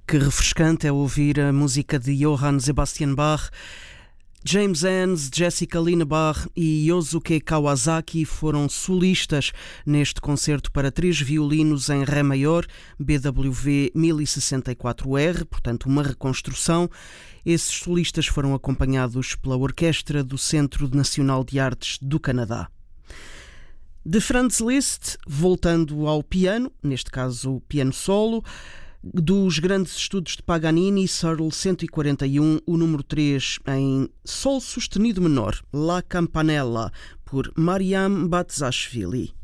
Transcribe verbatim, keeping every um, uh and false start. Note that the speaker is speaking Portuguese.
Que refrescante é ouvir a música de Johann Sebastian Bach. James Ehns, Jessica Linebach e Yosuke Kawasaki foram solistas neste concerto para três violinos em Ré maior, B W V mil e sessenta e quatro R, portanto uma reconstrução. Esses solistas foram acompanhados pela Orquestra do Centro Nacional de Artes do Canadá. De Franz Liszt, voltando ao piano, neste caso piano solo, dos grandes estudos de Paganini, Searle cento e quarenta e um, o número três em Sol sustenido menor, La Campanella, por Mariam Batzashvili.